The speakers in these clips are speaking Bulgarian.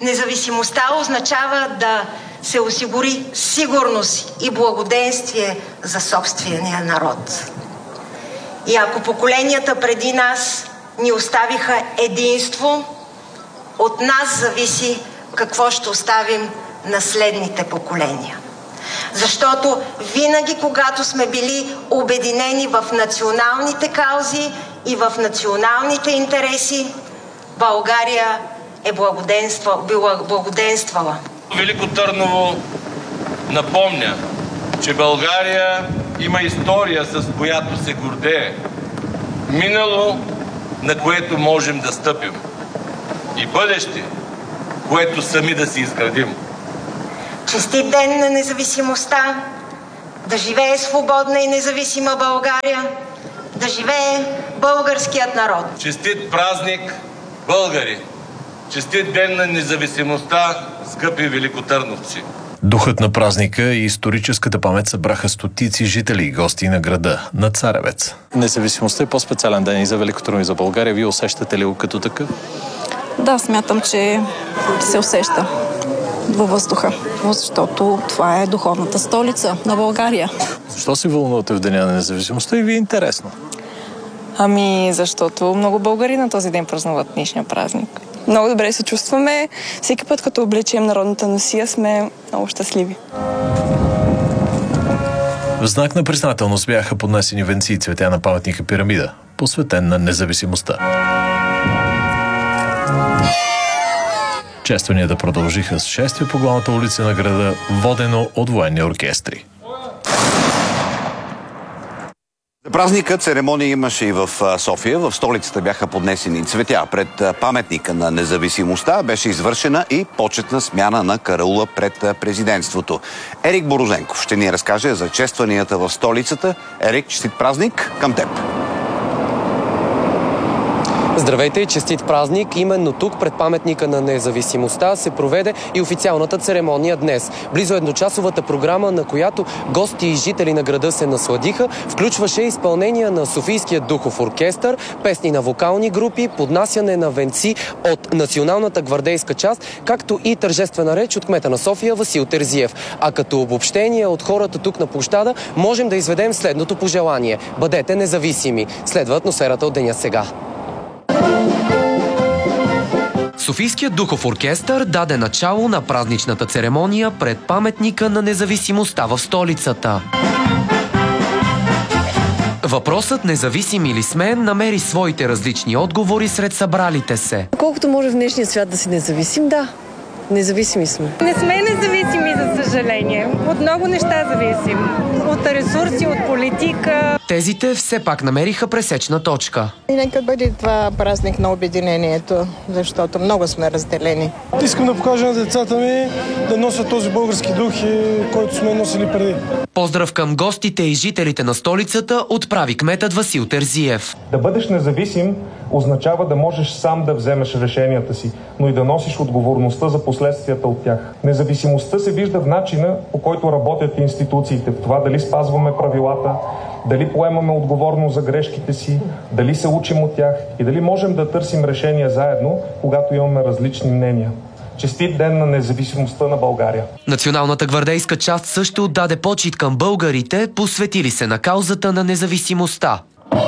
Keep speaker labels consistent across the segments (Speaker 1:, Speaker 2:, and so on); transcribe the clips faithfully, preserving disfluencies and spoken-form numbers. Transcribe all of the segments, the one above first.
Speaker 1: Независимостта означава да се осигури сигурност и благоденствие за собствения народ. И ако поколенията преди нас ни оставиха единство, от нас зависи какво ще оставим на следните поколения. Защото винаги, когато сме били обединени в националните каузи и в националните интереси, България е благоденства, била благоденствала.
Speaker 2: Велико Търново напомня, че България има история, с която се гордее. Минало, на което можем да стъпим. И бъдеще, което сами да си изградим.
Speaker 1: Честит ден на независимостта! Да живее свободна и независима България! Да живее българският народ!
Speaker 2: Честит празник, българи! Честит ден на независимостта, скъпи великотърновци!
Speaker 3: Духът на празника и историческата памет събраха стотици жители и гости на града, на Царевец.
Speaker 4: Независимостта е по-специален ден и за Велико Търново и за България. Вие усещате ли го като такъв?
Speaker 5: Да, смятам, че се усеща във въздуха, защото това е духовната столица на България.
Speaker 4: Защо се вълнувате в Деня на независимостта и ви е интересно?
Speaker 6: Ами, защото много българи на този ден празнуват днешния празник. Много добре се чувстваме. Всеки път, като облечем народната носия, сме много щастливи.
Speaker 3: В знак на признателност бяха поднесени венци и цветя на паметника Пирамида, посветен на независимостта. Честванията продължиха с шествие по главната улица на града, водено от военни оркестри.
Speaker 7: За празника церемония имаше и в София. В столицата бяха поднесени цветя пред паметника на независимостта. Беше извършена и почетна смяна на караула пред президентството. Ерик Борозенков ще ни разкаже за честванията в столицата. Ерик, честит празник към теб!
Speaker 8: Здравейте и честит празник! Именно тук, пред паметника на независимостта, се проведе и официалната церемония днес. Близо едночасовата програма, на която гости и жители на града се насладиха, включваше изпълнение на Софийския духов оркестър, песни на вокални групи, поднасяне на венци от националната гвардейска част, както и тържествена реч от кмета на София Васил Терзиев. А като обобщение от хората тук на площада, можем да изведем следното пожелание. Бъдете независими. Следва атмосферата от деня сега. Софийският духов оркестър даде начало на празничната церемония пред паметника на независимостта в столицата. Въпросът независими ли сме намери своите различни отговори сред събралите се.
Speaker 9: Колкото може в днешния свят да си независим, да. Независими сме.
Speaker 10: Не сме независими, за съжаление. От много неща зависим. От ресурси, от политика.
Speaker 8: Тезите все пак намериха пресечна точка.
Speaker 11: И нека бъде това празник на обединението, защото много сме разделени.
Speaker 12: Искам да покажа на децата ми да носят този български дух, който сме носили преди.
Speaker 8: Поздрав към гостите и жителите на столицата отправи кметът Васил Терзиев.
Speaker 13: Да бъдеш независим означава да можеш сам да вземеш решенията си, но и да носиш отговорността за последствията от тях. Независимостта се вижда в начина, по който работят институциите, в това дали спазваме правилата, дали поемаме отговорност за грешките си, дали се учим от тях и дали можем да търсим решения заедно, когато имаме различни мнения. Честит ден на независимостта на България!
Speaker 8: Националната гвардейска част също отдаде почит към българите, посветили се на каузата на независимостта.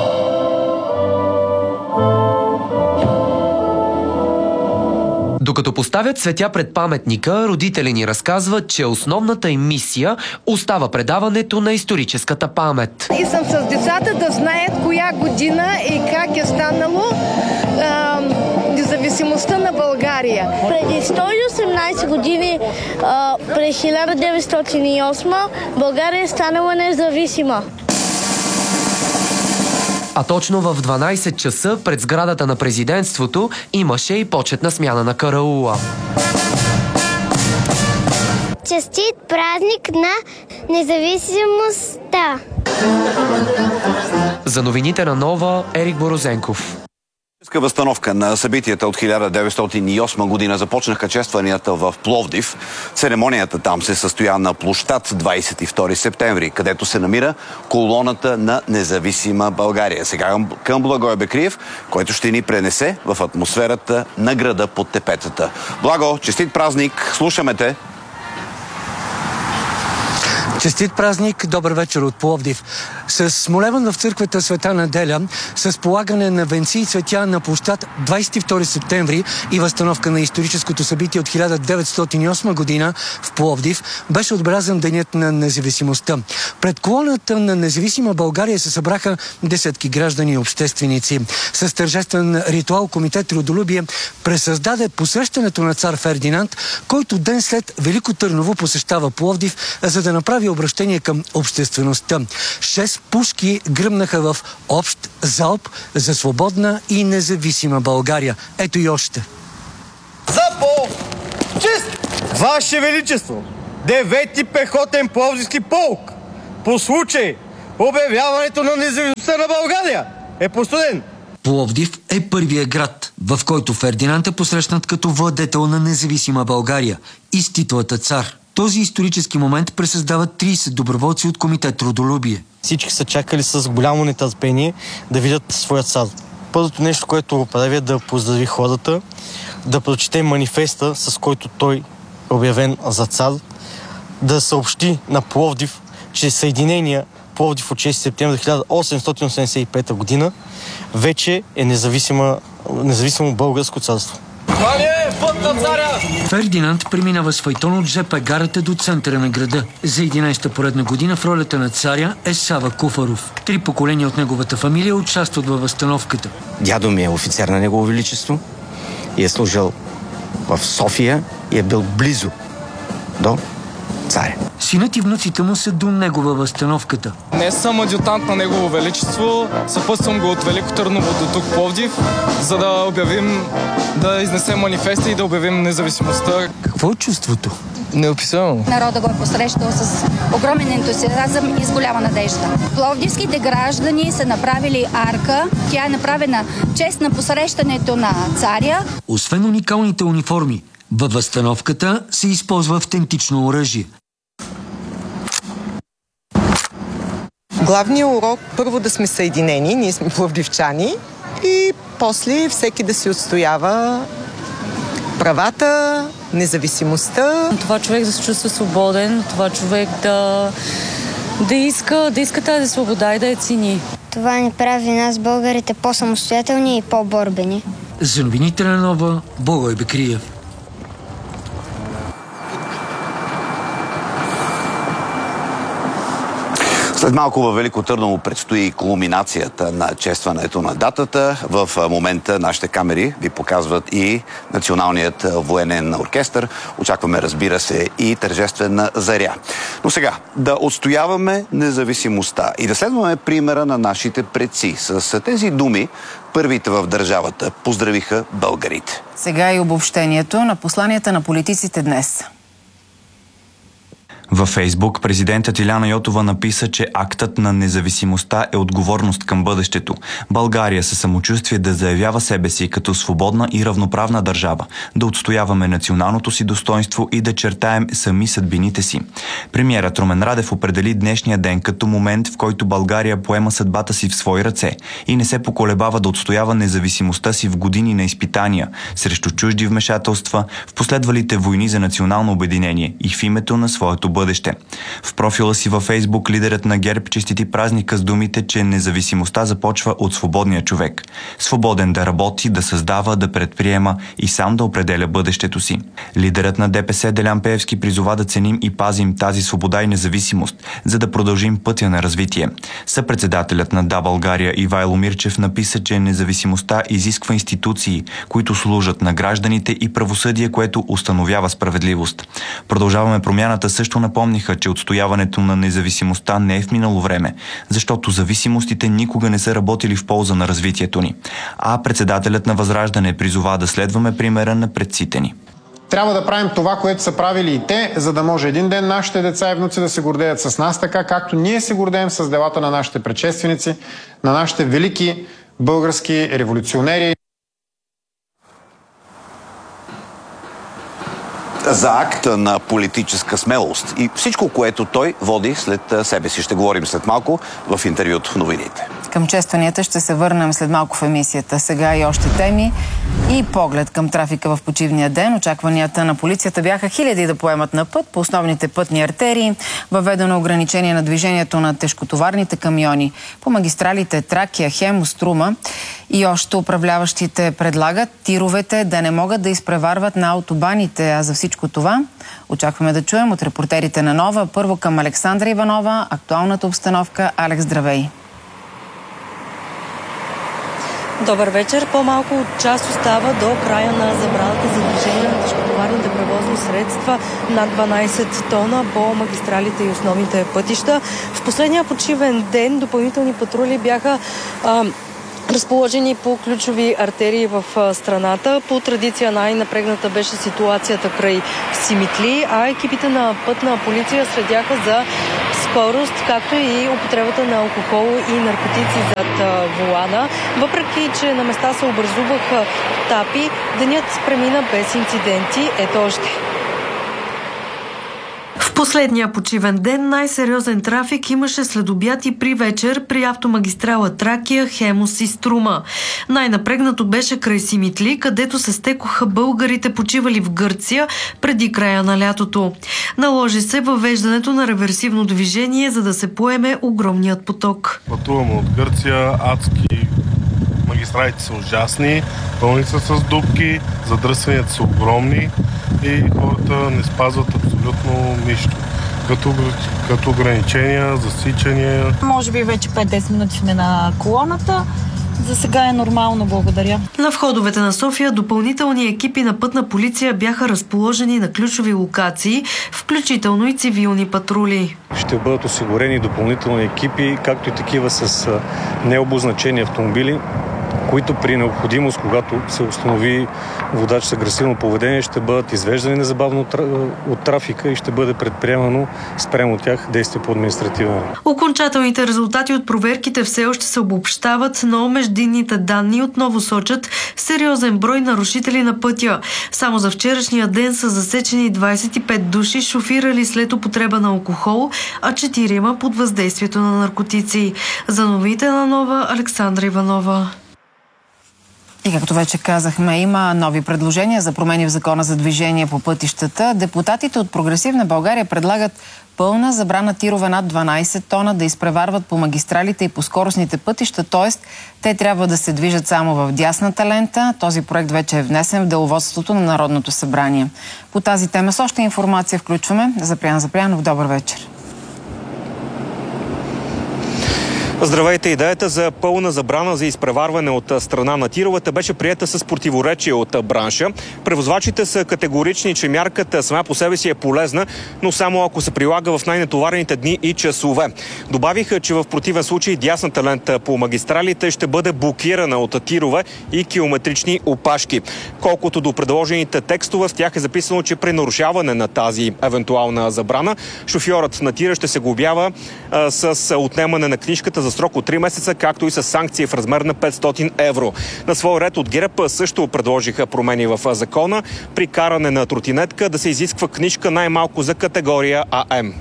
Speaker 8: Докато поставят цветя пред паметника, родители ни разказват, че основната им мисия остава предаването на историческата памет.
Speaker 14: И съм с децата да знаят коя година и как е станало а, независимостта на България.
Speaker 15: Преди сто и осемнадесет години, а, през хиляда деветстотин и осма, България е станала независима.
Speaker 8: А точно в дванадесет часа пред сградата на президентството имаше и почетна смяна на караула.
Speaker 15: Честит празник на независимостта!
Speaker 8: За новините на Нова, Ерик Борозенков.
Speaker 7: Възстановка на събитията от хиляда деветстотин и осма година започнаха честванията в Пловдив. Церемонията там се състоя на площад двадесет и втори септември, където се намира колоната на независима България. Сега към Благой Бекриев, който ще ни пренесе в атмосферата на града под тепетата. Благо, честит празник, слушаме те!
Speaker 16: Честит празник, добър вечер от Пловдив. С молебен в църквата Света Неделя, с полагане на венци и цветя на площад двадесет и втори септември и възстановка на историческото събитие от хиляда деветстотин и осма година в Пловдив, беше отбелязан Денят на независимостта. Пред колоната на независима България се събраха десетки граждани и общественици. С тържествен ритуал Комитет Родолюбие пресъздаде посрещането на цар Фердинанд, който ден след Велико Търново посещава Пловдив, за да направи обращение към обществеността. Шест пушки гръмнаха в общ залп за свободна и независима България. Ето и още.
Speaker 17: Запо! Чест! Ваше Величество! Девети пехотен пловдивски полк! По случай обявяването на независимостта на България е постуден!
Speaker 16: Пловдив е първия град, в който Фердинанд е посрещнат като владетел на независима България и с титлата цар. Този исторически момент пресъздават тридесет доброволци от Комитет Родолюбие.
Speaker 18: Всички са чакали с голямо нетърпение да видят своя цар. Първото нещо, което прави, е да поздрави хората, да прочете манифеста, с който той е обявен за цар, да съобщи на Пловдив, че съединения Пловдив от шести септември хиляда осемстотин осемдесет и пета година вече е независимо българско царство.
Speaker 16: Фердинанд преминава с файтон от жп гарата до центъра на града. За единадесета поредна година в ролята на царя е Сава Куфаров. Три поколения от неговата фамилия участват във възстановката.
Speaker 19: Дядо ми е офицер на Негово Величество и е служил в София и е бил близо до царя.
Speaker 16: Синът и внуците му са до него във възстановката.
Speaker 20: Не съм адютант на Негово Величество, съпътствам го от Велико Търново до тук Пловдив, за да обявим, да изнесем манифеста и да обявим независимостта.
Speaker 16: Какво е чувството?
Speaker 20: Неописуемо.
Speaker 21: Народа го е посрещал с огромен ентусиазъм и с голяма надежда. Пловдивските граждани са направили арка. Тя е направена чест на посрещането на царя.
Speaker 16: Освен уникалните униформи, във възстановката се използва автентично оръжие.
Speaker 22: Главният урок първо да сме съединени, ние сме пловдивчани, и после всеки да си отстоява правата, независимостта.
Speaker 23: Това човек да се чувства свободен, това човек да, да, иска, да иска тази свобода и да я цени.
Speaker 24: Това ни прави нас, българите, по-самостоятелни и по-борбени.
Speaker 16: За новините на Нова, Благой Бекриев.
Speaker 7: След малко във Велико Търново предстои кулминацията на честването на датата. В момента нашите камери ви показват и Националният военен оркестър. Очакваме, разбира се, и тържествена заря. Но сега, да отстояваме независимостта и да следваме примера на нашите предци. С тези думи първите в държавата поздравиха българите.
Speaker 25: Сега и обобщението на посланията на политиците днес.
Speaker 26: Във Фейсбук президентът Иляна Йотова написа, че актът на независимостта е отговорност към бъдещето. България със самочувствие да заявява себе си като свободна и равноправна държава, да отстояваме националното си достоинство и да чертаем сами съдбините си. Премиерът Румен Радев определи днешния ден като момент, в който България поема съдбата си в свои ръце и не се поколебава да отстоява независимостта си в години на изпитания срещу чужди вмешателства, в последвалите войни за национално обединение и в името на своето бъдеще. В профила си във Фейсбук лидерът на ГЕРБ честити празника с думите, че независимостта започва от свободния човек. Свободен да работи, да създава, да предприема и сам да определя бъдещето си. Лидерът на ДПС Делян Пеевски призова да ценим и пазим тази свобода и независимост, за да продължим пътя на развитие. Съпредседателят на Да, България Ивайло Мирчев написа, че независимостта изисква институции, които служат на гражданите, и правосъдие, което установява справедливост. Продължаваме промяната също напомниха, че отстояването на независимостта не е в минало време, защото зависимостите никога не са работили в полза на развитието ни. А председателят на Възраждане призова да следваме примера на предците ни.
Speaker 27: Трябва да правим това, което са правили и те, за да може един ден нашите деца и внуци да се гордеят с нас, така както ние се гордеем с делата на нашите предшественици, на нашите велики български революционери.
Speaker 7: за акта на политическа смелост и всичко, което той води след себе си. Ще говорим след малко в интервюто в новините.
Speaker 25: Към честванията ще се върнем след малко в емисията. Сега и още теми и поглед към трафика в почивния ден. Очакванията на полицията бяха хиляди да поемат на път по основните пътни артерии. Въведено ограничение на движението на тежкотоварните камиони по магистралите Тракия, Хемус, Струма. И още управляващите предлагат тировете да не могат да изпреварват на автобаните. А за всичко това очакваме да чуем от репортерите на Нова. Първо към Александра Иванова. Актуалната обстановка. Алекс, здравей!
Speaker 1: Добър вечер. По-малко от час остава до края на забраната за движение на тежкотоварните превозни средства над дванайсет тона по магистралите и основните пътища. В последния почивен ден допълнителни патрули бяха а, разположени по ключови артерии в страната. По традиция най-напрегната беше ситуацията край Симитли, а екипите на пътна полиция следяха за скорост, както и употребата на алкохол и наркотици зад волана. Въпреки че на места се образуваха тапи, денят премина без инциденти. Ето още. В последния почивен ден най-сериозен трафик имаше след обяд и при вечер при автомагистрала Тракия, Хемус и Струма. Най-напрегнато беше край Симитли, където се стекоха българите, почивали в Гърция преди края на лятото. Наложи се въвеждането на реверсивно движение, за да се поеме огромният поток.
Speaker 2: Пътуваме от Гърция, адски, магистралите са ужасни, пълни са с дупки, задръстванията са огромни и хората не спазват абсолютно нищо. Като, като ограничения, засичания.
Speaker 3: Може би вече пет-десет минути сме на колоната. За сега е нормално, благодаря.
Speaker 1: На входовете на София допълнителни екипи на пътна полиция бяха разположени на ключови локации, включително и цивилни патрули.
Speaker 4: Ще бъдат осигурени допълнителни екипи, както и такива с необозначени автомобили, които при необходимост, когато се установи водач с агресивно поведение, ще бъдат извеждани незабавно от трафика и ще бъде предприемано спрямо тях действие по административен.
Speaker 1: Окончателните резултати от проверките все още се обобщават, но междинните данни отново сочат сериозен брой нарушители на пътя. Само за вчерашния ден са засечени двайсет и пет души, шофирали след употреба на алкохол, а четирима под въздействието на наркотици. За новините на Нова, Александра Иванова.
Speaker 25: И както вече казахме, има нови предложения за промени в закона за движение по пътищата. Депутатите от Прогресивна България предлагат пълна забрана тирове над дванайсет тона да изпреварват по магистралите и по скоростните пътища, т.е. те трябва да се движат само в дясната лента. Този проект вече е внесен в деловодството на Народното събрание. По тази тема с още информация включваме Запрян Запрянов. Добър вечер.
Speaker 5: Здравейте! Идеята за пълна забрана за изпреварване от страна на тировете беше приета с противоречие от бранша. Превозвачите са категорични, че мярката сама по себе си е полезна, но само ако се прилага в най-натоварените дни и часове. Добавиха, че в противен случай дясната лента по магистралите ще бъде блокирана от тирове и километрични опашки. Колкото до предложените текстове, в тях е записано, че при нарушаване на тази евентуална забрана, шофьорът на тира ще се глобява а, с отнемане на книжката за срок от три месеца, както и с санкции в размер на петстотин евро. На свой ред от ГЕРБ също предложиха промени в закона. При каране на тротинетка да се изисква книжка най-малко за категория А М.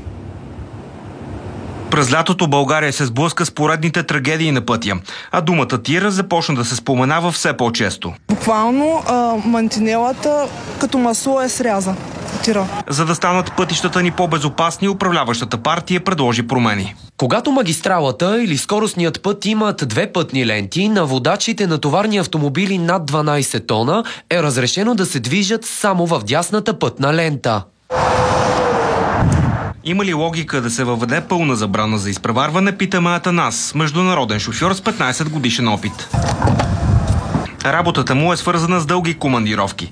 Speaker 6: През лятото България се сблъска с поредните трагедии на пътя, а думата тира започна да се споменава все по-често.
Speaker 9: Буквално а, мантинелата като масло е сряза. Тира.
Speaker 6: За да станат пътищата ни по-безопасни, управляващата партия предложи промени.
Speaker 8: Когато магистралата или скоростният път имат две пътни ленти, на водачите на товарни автомобили над дванайсет тона е разрешено да се движат само в дясната пътна лента.
Speaker 6: Има ли логика да се въведе пълна забрана за изпреварване, питаме Атанас, международен шофьор с петнайсет годишен опит. Работата му е свързана с дълги командировки.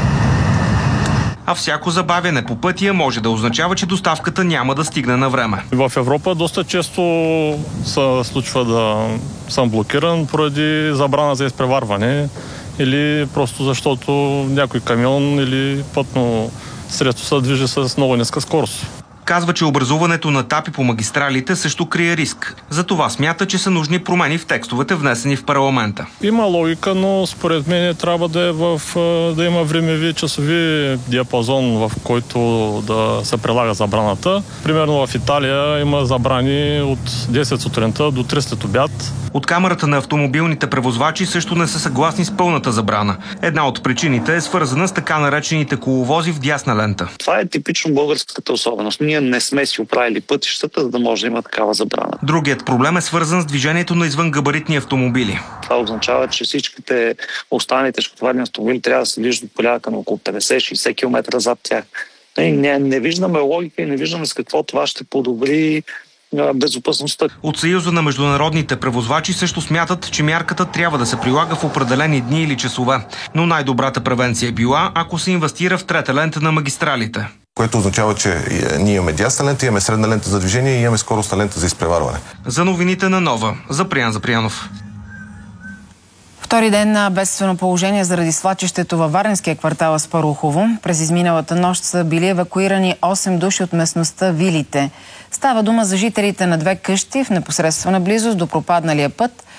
Speaker 6: А всяко забавяне по пътя може да означава, че доставката няма да стигне на време.
Speaker 28: В Европа доста често се случва да съм блокиран поради забрана за изпреварване или просто защото някой камион или пътно средство се движи с много ниска скорост.
Speaker 6: Казва, че образуването на тапи по магистралите също крие риск. Затова смята, че са нужни промени в текстовете, внесени в парламента.
Speaker 28: Има логика, но според мен трябва да, е в, да има времеви часови диапазон, в който да се прилага забраната. Примерно в Италия има забрани от десет сутринта до три след обяд.
Speaker 6: От Камарата на автомобилните превозвачи също не са съгласни с пълната забрана. Една от причините е свързана с така наречените коловози в дясна лента.
Speaker 10: Това е типично българската особеност. Ние не сме си оправили пътищата, за да може да има такава забрана.
Speaker 6: Другият проблем е свързан с движението на извънгабаритни автомобили.
Speaker 10: Това означава, че всичките останали тежкотоварни автомобили трябва да се движат от порядъка на около петдесет-шейсет км зад тях. Не, не, не виждаме логика и не виждаме с какво това ще подобри безопасността.
Speaker 6: От Съюза на международните превозвачи също смятат, че мярката трябва да се прилага в определени дни или часове. Но най-добрата превенция е била, ако се инвестира в трета лента на магистралите.
Speaker 11: Което означава, че ние имаме дясна лента, имаме средна лента за движение и имаме скоростна лента за изпреварване.
Speaker 6: За новините на Нова, Заприян Заприянов.
Speaker 25: Втори ден на бедствено положение заради свлачището във Варненския квартал Аспарухово. През изминалата нощ са били евакуирани осем души от местността Вилите. Става дума за жителите на две къщи в непосредствена близост до пропадналия път.